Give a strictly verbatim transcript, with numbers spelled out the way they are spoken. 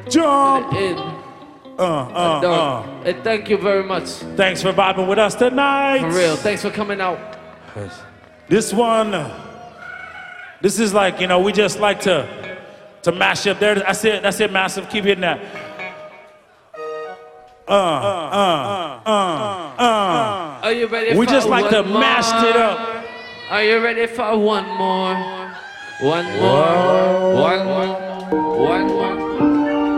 Jump. In. Uh, uh, Dog. uh. Hey, thank you very much. Thanks for vibing with us tonight. For real. Thanks for coming out. This one, this is like, you know, we just like to to mash up there. That's it, that's it, Massive. Keep hitting that. Uh, uh, uh, uh, uh. Are you ready We for just like one to more? mash it up. Are you ready for one more? One more. One more. One more.